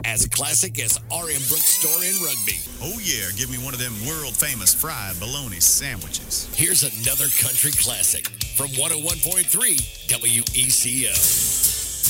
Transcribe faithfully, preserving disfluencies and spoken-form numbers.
as classic as R M Brooks Store in Rugby. Oh, yeah. Give me one of them world-famous fried bologna sandwiches. Here's another country classic from one oh one point three W E C O.